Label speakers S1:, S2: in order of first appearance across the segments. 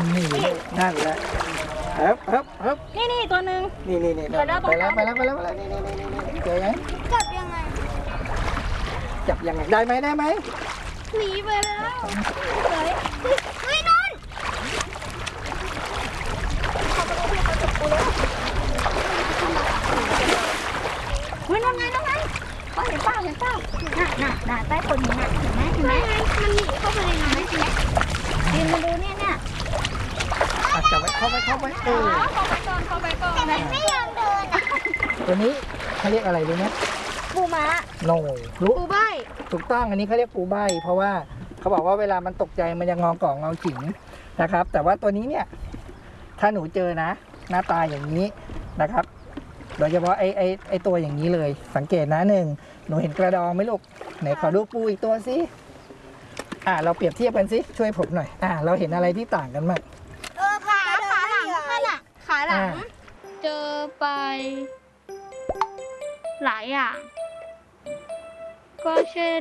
S1: นี่นั่นแหละฮึบ
S2: นี่ตัวหนึ่ง
S1: นี่ไปแล้วนี่เจอไหม
S2: จับยังไง
S1: ได้ไหม
S2: หนีไปแล้วเฮ้ยนุ่นเฮ้ยนั่นไงเขาเห็นเปล่าน่ะใต้คนนี้น่ะเห็นไหมมันหนีเข้าไปในน้ำใช่ไหมยืนมาดูเนี่ย
S1: จับไว้เข้าไป
S2: เข้าไปก่อนแต่ไม่ยอมเดิน
S1: ตัวนี้เขาเรียกอะไรรู้ไหม
S2: ปูม้า
S1: รู้
S2: ปูใบ
S1: ถูกต้องอันนี้เขาเรียกปูใบเพราะว่าเขาบอกว่าเวลามันตกใจมันจะงอก่องอขิงนะครับแต่ว่าตัวนี้เนี่ยถ้าหนูเจอนะหน้าตาอย่างนี้นะครับโดยเฉพาะไอ้ตัวอย่างนี้เลยสังเกตนะหนึ่งหนูเห็นกระดองไหมลูกไหนขอดูปูอีกตัวสิเราเปรียบเทียบกันสิช่วยผมหน่อยเราเห็นอะไรที่ต่างกันมั้ง
S2: ขาหลังนั่นแหละขาหลังเจอไปหลายอย่างก็เช่น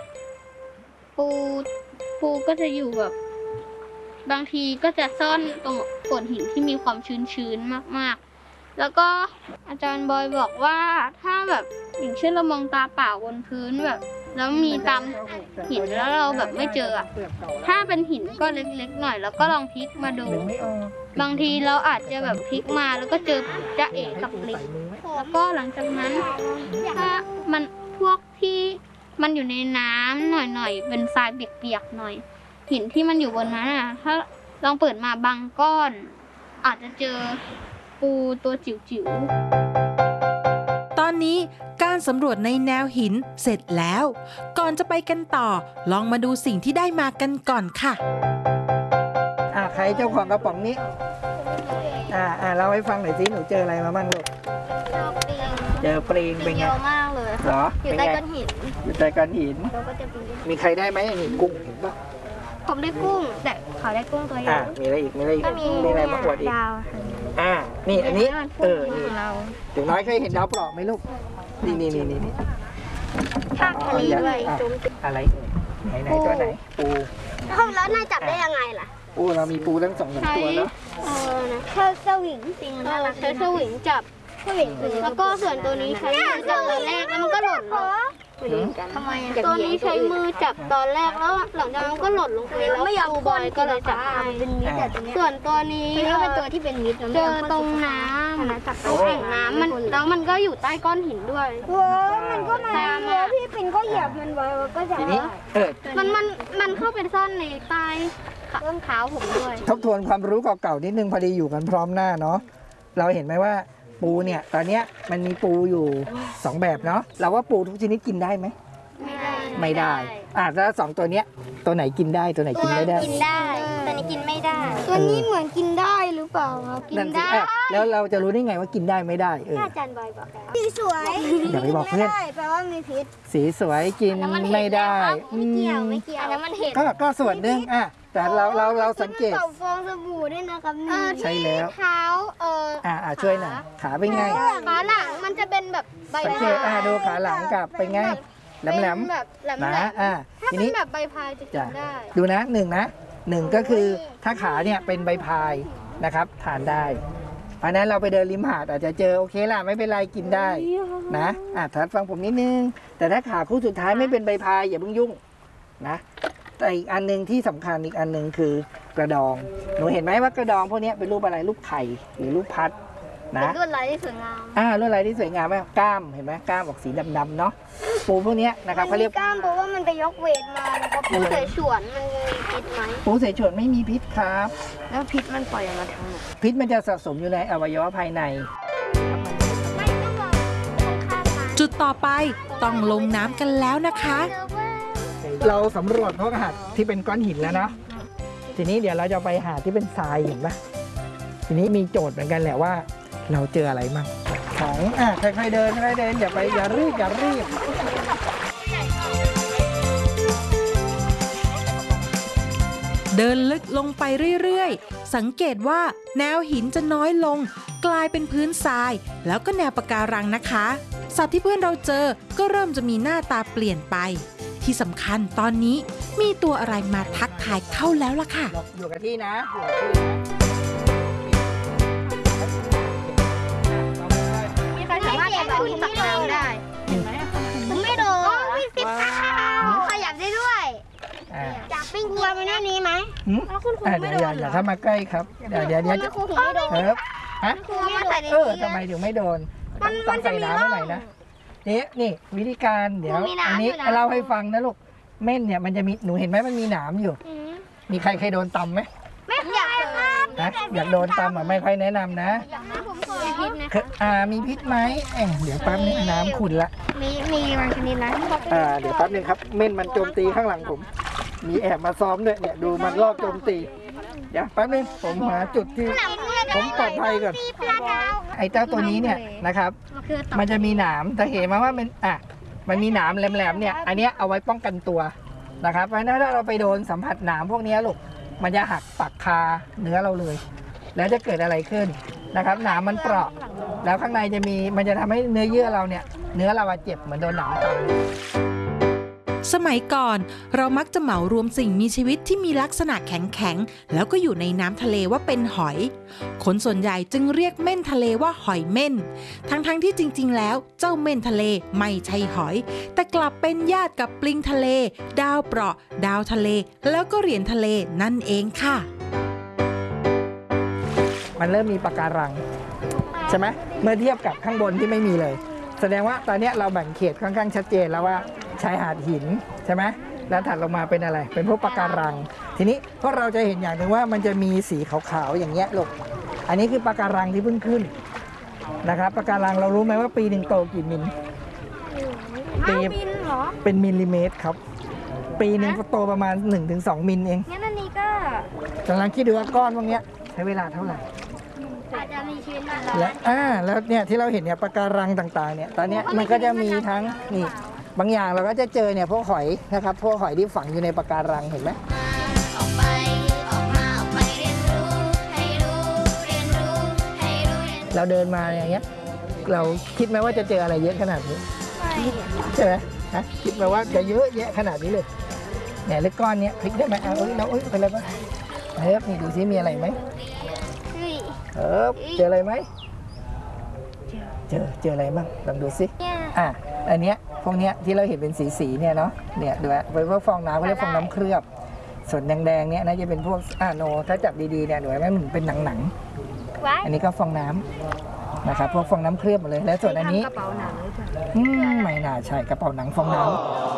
S2: ปูก็จะอยู่แบบบางทีก็จะซ่อนตรงโขดหินที่มีความชื้นๆมากๆแล้วก็อาจารย์บอยบอกว่าถ้าแบบอย่างเช่นเรามองตาเปล่าบนพื้นแบบแล้วมีตามหินแล้วเราแบบไม่เจอถ้าเป็นหินก็เล็กๆหน่อยแล้วก็ลองพลิกมาดูบางทีเราอาจจะแบบพลิกมาแล้วก็เจอจ๊ะเอ๋กับลิงแล้วก็หลังจากนั้นถ้ามันพวกที่มันอยู่ในน้ำหน่อยเป็นทรายเปียกๆหน่อยหินที่มันอยู่บนนั้นถ้าลองเปิดมาบางก้อนอาจจะเจอปูตัวจิ๋ว
S3: ตอนนี้การสำรวจในแนวหินเสร็จแล้วก่อนจะไปกันต่อลองมาดูสิ่งที่ได้มากันก่อนค่ะ
S1: ใครเจ้าของกระป๋องนี้เล่าให้ฟังหน่อยสิหนูเจออะไรมาบ้างลูกเจอปลิงเป็นไง
S2: เยอะมากเลย
S1: เหรอ
S2: อยู่ใต้ก้อนหิน
S1: มีใครได้ไหมเห็นกุ้งเห็นปะ
S2: ผมได้กุ้งแต่เขาได้กุ้งตัวใหญ่
S1: มีอะไรอีกมีอะไรมาอวดอีกนี่อันนี้นี่ถึงน้อยเคยเห็นดาวเปราะไหมลูกนี่
S2: ภาคทะเลด้วย
S1: อะไรไหนตัวไหนปู
S2: แล้วนายจับได้ยังไงล่ะ
S1: เรามีปูทั้ง2 ตัวแล้ว
S2: ใช้สวิงจริงใช้สวิงจับแล้วก็ส่วนตัวนี้ใช้มือจับตอนแรกแล้วมันก็หล่นลงทำไมตัวนี้ใช้มือจับตอนแรกแล้วหลังจากนั้นก็หล่นลงไปแล้วปูบอยก็เลยจับส่วนตัวนี้
S4: เป็นตัวที่เป็นมิด
S2: เจอตรงน้ำจับตรงแอ่งน้ำแล้วมันก็อยู่ใต้ก้อนหินด้วย
S4: มันก็มาพี่ปิ่นก็เหยียบมันไว้ก็จะ
S2: มันเข้าไปซ่อนในใต้ต้นเท้าผมด้วย
S1: ทบทวนความรู้เก่าๆนิดนึงพอดีอยู่กันพร้อมหน้าเนาะเราเห็นไหมว่าปูเนี่ยตอนนี้มันมีปูอยู่2แบบเนาะเราว่าปูทุกชนิดกินได้ไหมไม่ได้แล้ว2ตัวเนี้ยตัวไหนกินได้ตัวไหนกินไม่ได้
S2: กินได้ตัวนี้กินไม่ได้
S4: ตัวนี้เหมือนกินได้หรือเปล่า
S2: กินได้
S1: แล้วเราจะรู้ได้ไงว่ากินได้ไม่ได้
S2: อาจารย์บอยบอก
S4: สีสวย
S1: อย่าไปบอกเพื่อน
S4: แปลว่ามีพิษ
S1: สีสวยกินไม่ได้
S2: ไม่เกี่ยวแล้วมันเห็น
S1: ก็ส่วนหนึ่งแต่เราสังเกต
S4: ฟองสบู่ด้วยนะครับ
S1: ใช่แล้ว
S2: เท้า
S1: ช่วยหน่อยขาเป็นไง
S2: ขาหลังมันจะเป็นแบบใบ
S1: สังเกตดูขาหลังกับเป็นไงแหลม
S2: นะทีนี้แบบใบพายจะกินได้
S1: ดูนะหนึ่งก็คือถ้าขาเนี่ยเป็นใบพายนะครับทานได้เพราะนั้นเราไปเดินริมหาดอาจจะเจอโอเคล่ะไม่เป็นไรกินได้นะทัดฟังผมนิดนึงแต่ถ้าขาคู่สุดท้ายไม่เป็นใบพายอย่าเพิ่งยุ่งนะแต่อีกอันนึงที่สำคัญอีกอันนึงคือกระดองหนูเห็นไหมว่ากระดองพวกนี้เป็นรูปอะไรรูปไข่หรือรูปพัดนะ
S2: ลวดลายที่สวยงาม
S1: ลวดลายที่สวยงามไหมกล้ามเห็นไหมกล้ามออกสีดำๆเนาะปูพวกนี้นะครับเขาเรียก
S4: กล้ามเพราะว่ามันไปยกเวทมาแล้วก็
S2: ปูเสฉวนมันมีพิษไหม
S1: ปูเสฉวนไม่มีพิษครับ
S2: แล้วพิษมันปล่อยออกมาทางไหน
S1: พิษมันจะสะสมอยู่ในอวัยวะภายใน
S3: จุดต่อไปต้องลงน้ำกันแล้วนะคะ
S1: เราสำรวจพวกหาดที่เป็นก้อนหินแล้วนะทีนี้เดี๋ยวเราจะไปหาดที่เป็นทรายเห็นปะทีนี้มีโจทย์เหมือนกันแหละว่าเราเจออะไรมั่งของค่อยๆเดินอย่ารีบ
S3: เดินลึกลงไปเรื่อยๆสังเกตว่าแนวหินจะน้อยลงกลายเป็นพื้นทรายแล้วก็แนวปะการังนะคะสัตว์ที่เพื่อนเราเจอก็เริ่มจะมีหน้าตาเปลี่ยนไปทที่สำคัญตอนนี้มีตัวอะไรมาทักทายเข้าแล้วล่ะค่ะ
S1: อยู่กับที่นะอยู่กับที่นะ
S2: มีใครสามารถทำให้ตักน้ำได้ผมไม่โดนมีสิบขยับได้ด้วย จับปิ้งกลัวมันหน้านี้ไหมแล้วคุณครูไม่โดน
S1: อย่าเข้ามาใกล้ครับเดี๋ยวจะ
S2: ครูไม่โดน
S1: ครับฮะ
S2: ครูไม่ใส่ใน
S1: ทำไมถึงไม่โดนต้องใส่น้ำให้หน่อยนะนี่วิธีการเดี๋ยวอันนี้เล่าให้ฟังนะลูกเม่นเนี่ยมันจะมีหนูเห็นไหมมันมีหนามอยู่มีใครเคยโดนตำไหม
S2: ไม่อยากครับ
S1: นะอยากโดนตำไม่ค่อยแนะนำนะ
S2: ผมขอพิษนะ
S1: มีพิษไหมเดี๋ยวแป๊บนึงน้ำขุ่นละ
S2: มีบางชนิดนะ
S1: เดี๋ยวแป๊บนึงครับเม่นมันโจมตีข้างหลังผมมีแอบมาซ้อมด้วยเนี่ยดูมันรอบโจมตีเดี๋ยวแป๊บนึงผมหาจุดที่ผมปลอดภัยก่อนไอ้เจ้าตัวนี้เนี่ยนะครับมันจะมีหนามถ้าเห็นมาว่ามันมีหนามแหลมๆเนี่ยอันนี้เอาไว้ป้องกันตัวนะครับเพราะฉะนั้นถ้าเราไปโดนสัมผัสหนามพวกนี้ลูกมันจะหักปักคาเนื้อเราเลยแล้วจะเกิดอะไรขึ้นนะครับหนามมันเปราะแล้วข้างในมันจะทำให้เนื้อเยื่อเราเนี่ยเนื้อเราเจ็บเหมือนโดนหนามตำ
S3: สมัยก่อนเรามักจะเหมารวมสิ่งมีชีวิตที่มีลักษณะแข็งๆแล้วก็อยู่ในน้ำทะเลว่าเป็นหอยคนส่วนใหญ่จึงเรียกเม่นทะเลว่าหอยเม่นทั้งที่จริงๆแล้วเจ้าเม่นทะเลไม่ใช่หอยแต่กลับเป็นญาติกับปลิงทะเลดาวเปราะดาวทะเลแล้วก็เหรียญทะเลนั่นเองค่ะ
S1: มันเริ่มมีปะการังใช่ไหมเมื่อเทียบกับข้างบนที่ไม่มีเลยแสดงว่าตอนนี้เราแบ่งเขตค่อนข้างชัดเจนแล้วว่าชายหาดหินใช่ไหมแล้วถัดลงมาเป็นอะไรเป็นพวกปะการังทีนี้พวกเราจะเห็นอย่างหนึ่งว่ามันจะมีสีขาวๆอย่างเงี้ยลูกอันนี้คือปะการังที่เพิ่งขึ้นนะครับปะการังเรารู้ไหมว่าปีหนึ่งโตกี่มิลเป็นมิลลิเมตรครับปีหนึ่งก็โตประมาณ 1-2 มิลเอง
S2: งั้นอันนี้ก็
S1: กำลังคิดดูว่าก้อนพวกนี้ใช้เวลาเท่าไหร่
S2: อาจจะมีชีวิตนาน
S1: แล้วเนี่ยที่เราเห็นเนี่ยปะการังต่างๆเนี่ยตอนนี้มันก็จะมีทั้งนี่บางอย่างเราก็จะเจอเนี่ยพวกหอยนะครับพวกหอยที่ฝังอยู่ในปะการังเห็นไหมเราเดินมาอย่างเงี้ยเราคิดไหมว่าจะเจออะไรเยอะขนาดนี้ใช่ไหมฮะคิดไหมว่าจะเยอะแยะขนาดนี้เลยเนี่ยเล็กก้อนเนี้ยพลิกได้ไหมเราเป็นอะไรบ้างนี่ดูซิมีอะไรไหมเจออะไรไหมเจออะไรบ้างลองดูซิอันเนี้ยพวกเนี้ยที่เราเห็นเป็นสีเนี่ยเนาะเนี่ยดูเป็นพวกฟองน้ำเขาเรียกฟองน้ำเคลือบส่วนแดงๆเนี่ยน่าจะเป็นพวกโนถ้าจับดีๆเนี่ยหนูว่ามันเป็นหนังอันนี้ก็ฟองน้ำนะครับพวกฟองน้ำเคลือบหมดเลยแล้วส่วนอันนี้กระเป๋าหนังไม่น่าใช่กระเป๋าหนังฟองน้ำ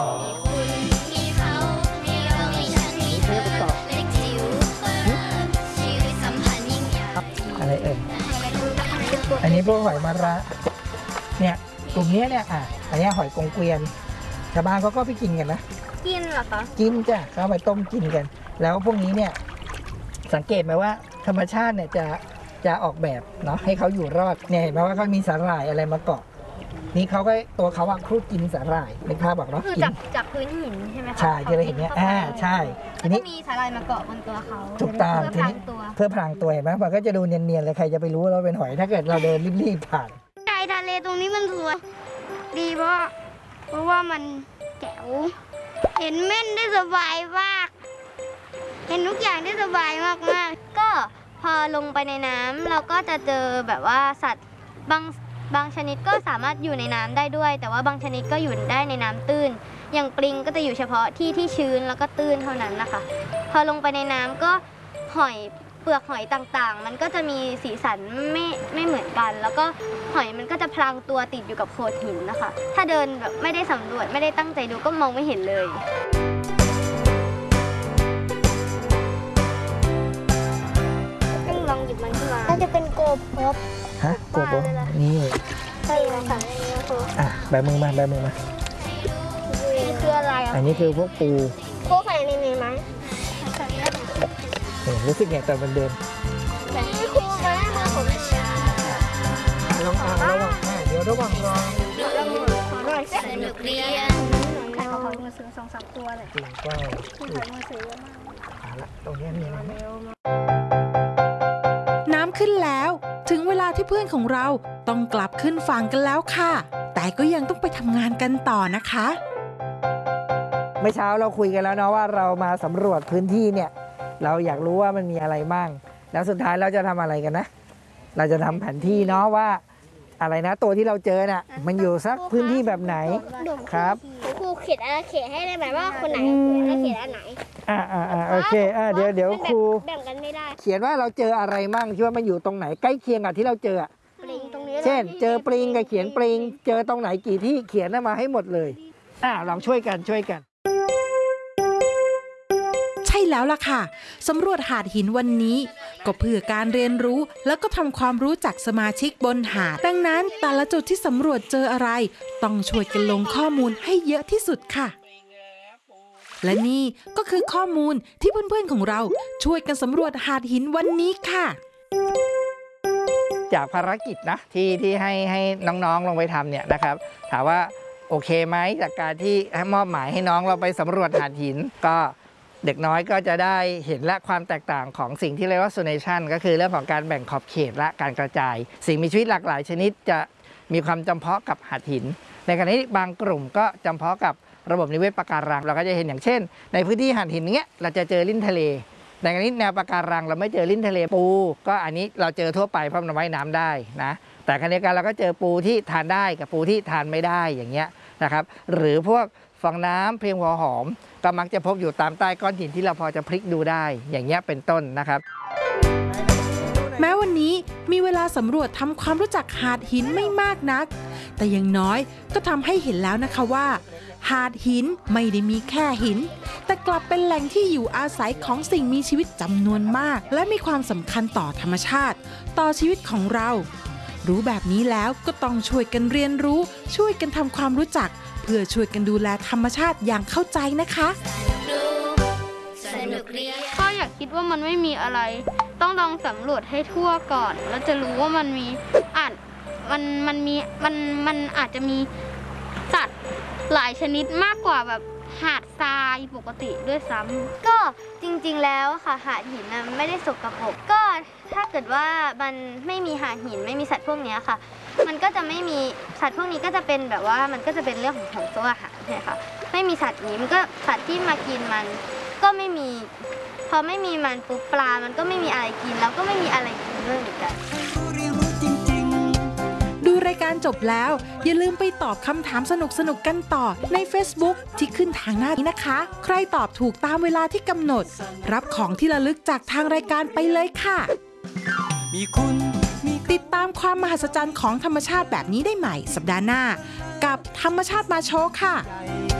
S1: อะไรอันนี้พวกหอยมะระเนี่ยกลุ่มนี้เนี่ยอันนี้หอยกงเกวียนชาวบ้านเขาก็ไปกินกันนะ
S2: กินเหรอคะ
S1: กินจ้ะเขาไปต้มกินกันแล้วพวกนี้เนี่ยสังเกตไหมว่าธรรมชาติเนี่ยจะออกแบบเนาะให้เขาอยู่รอดเนี่ยเห็นไหมว่าเขามีสาหร่ายอะไรมาเกาะนี่เขาก็ตัวเขาครูดกินสาหร่ายนึกภาพบอกเนาะ
S2: คือจากพื้นหินใช่ไหมคะ
S1: ใช่ที่เราเห็นเนี่ยใช่
S2: ทีนี้มีสาหร่ายมาเกาะบนตัวเขา
S1: ถูกต้องทีนี้เพื่อพรางตัวเห็นไหมมันก็จะดูเนียนๆเลยใครจะไปรู้ว่าเราเป็นหอยถ้าเกิดเราเดินรีบๆผ่าน
S2: ชายทะเลตรงนี้มันสวยดีเพราะว่ามันแจ๋วเห็นเม่นได้สบายมากเห็นทุกอย่างได้สบายมากๆก็พอลงไปในน้ำเราก็จะเจอแบบว่าสัตว์บางชนิดก็สามารถอยู่ในน้ำได้ด้วยแต่ว่าบางชนิดก็อยู่ได้ในน้ำตื้นอย่างปลิงก็จะอยู่เฉพาะที่ชื้นแล้วก็ตื้นเท่านั้นนะคะพอลงไปในน้ำก็เปลือกหอยต่างๆมันก็จะมีสีสันไม่เหมือนกันแล้วก็หอยมันก็จะพลางตัวติดอยู่กับโขดหินนะคะถ้าเดินแบบไม่ได้สำรวจไม่ได้ตั้งใจดูก็มองไม่เห็นเลยต้องลองหยิบมันขึ้นมาน่าจะเป็นโกบ
S1: โกบนี่
S2: ใช่ค่ะ
S1: แบมือมา
S2: นี่คืออะไร
S1: อันนี้คือพวกปู
S2: ใส่ในนี้ไหม
S1: รู้สึกไงตอนมันเดิน
S2: ครูมามือผม
S1: ลองระวังเดี๋ยวระวังรอ
S2: สนุกเรียนใครเขามือซื้อ 2-3 ตัวเลย
S1: จริงก็
S2: ใครมือซื้อเยอะมาก
S1: ละตรงนี้มีอะไร
S3: น้ำขึ้นแล้วถึงเวลาที่เพื่อนของเราต้องกลับขึ้นฝั่งกันแล้วค่ะแต่ก็ยังต้องไปทำงานกันต่อนะคะ
S1: เมื่อเช้าเราคุยกันแล้วเนาะว่าเรามาสำรวจพื้นที่เนี่ยเราอยากรู้ว่ามันมีอะไรบ้างแล้วสุดท้ายเราจะทำอะไรกันนะเราจะทำแผนที่เนาะว่าอะไรนะตัวที่เราเจอน่ะมันอยู่สักพื้นที่แบบไหนครับ
S4: ครูเขียนอาณาเขตให้ได้ไหมว่าคนไหนอาณาเขตอันไหน
S1: โอเคเดี๋ยวครู
S4: แบ่งกันไม่ได้
S1: เขียนว่าเราเจออะไรมั่งที่ว่ามันอยู่ตรงไหนใกล้เคียงกับที่เราเจอ
S4: ปลิงตรงนี้
S1: เช่นเจอปลิงกับเขียนปลิงเจอตรงไหนกี่ที่เขียนมาให้หมดเลยลองช่วยกัน
S3: ใช่แล้วล่ะค่ะสำรวจหาดหินวันนี้ก็เพื่อการเรียนรู้แล้วก็ทำความรู้จักสมาชิกบนหาดดังนั้นแต่ละจุดที่สำรวจเจออะไรต้องช่วยกันลงข้อมูลให้เยอะที่สุดค่ะ และนี่ก็คือข้อมูลที่เพื่อนๆของเราช่วยกันสำรวจหาดหินวันนี้ค่ะ
S1: จากภารกิจนะที่ให้น้องๆลงไปทำเนี่ยนะครับถามว่าโอเคไหมจากการที่มอบหมายให้น้องเราไปสำรวจหาดหินก็เด็กน้อยก็จะได้เห็นและความแตกต่างของสิ่งที่เรียกว่า zonation ก็คือเรื่องของการแบ่งขอบเขตและการกระจายสิ่งมีชีวิตหลากหลายชนิดจะมีความจำเพาะกับหาดหินในขณะที่บางกลุ่มก็จำเพาะกับระบบนิเวศปะการังเราก็จะเห็นอย่างเช่นในพื้นที่หาดหินเนี้ยเราจะเจอลิ้นทะเลในขณะที่แนวปะการังเราไม่เจอลิ้นทะเลปูก็อันนี้เราเจอทั่วไปเพราะมันว่ายน้ำได้นะแต่ขณะเดียวกันเราก็เจอปูที่ทานได้กับปูที่ทานไม่ได้อย่างเงี้ยนะครับหรือพวกฟองน้ำเพลียงหัวหอมก็มักจะพบอยู่ตามใต้ก้อนหินที่เราพอจะพลิกดูได้อย่างเงี้ยเป็นต้นนะครับ
S3: แม้วันนี้มีเวลาสำรวจทำความรู้จักหาดหินไม่มากนักแต่อย่างน้อยก็ทำให้เห็นแล้วนะคะว่าหาดหินไม่ได้มีแค่หินแต่กลับเป็นแหล่งที่อยู่อาศัยของสิ่งมีชีวิตจำนวนมากและมีความสำคัญต่อธรรมชาติต่อชีวิตของเรารู้แบบนี้แล้วก็ต้องช่วยกันเรียนรู้ช่วยกันทำความรู้จักเพื่อช่วยกันดูแลธรรมชาติอย่างเข้าใจนะคะ
S2: ก็อยากคิดว่ามันไม่มีอะไรต้องลองสำรวจให้ทั่วก่อนแล้วจะรู้ว่ามันมีมันอาจจะมีสัตว์หลายชนิดมากกว่าแบบหาดทรายปกติด้วยซ้ำ
S4: ก็จริงๆแล้วค่ะหาดหินไม่ได้สกปรกก็ถ้าเกิดว่ามันไม่มีหาดหินไม่มีสัตว์พวกนี้ค่ะมันก็จะไม่มีสัตว์พวกนี้ก็จะเป็นแบบว่ามันก็จะเป็นเรื่องของตัวอาหารใช่ค่ะไม่มีสัตว์นี้มันก็สัตว์ที่มากินมันก็ไม่มีพอไม่มีมันปุ๊บปลามันก็ไม่มีอะไรกินแล้วก็ไม่มีอะไรกินด้วยเหมือนกัน
S3: ดูรายการจบแล้วอย่าลืมไปตอบคำถามสนุกๆกันต่อใน Facebook ที่ขึ้นทางหน้านี้นะคะใครตอบถูกตามเวลาที่กำหนดรับของที่ระลึกจากทางรายการไปเลยค่ะติดตามความมหัศจรรย์ของธรรมชาติแบบนี้ได้ใหม่สัปดาห์หน้ากับธรรมชาติมาโชว์ค่ะ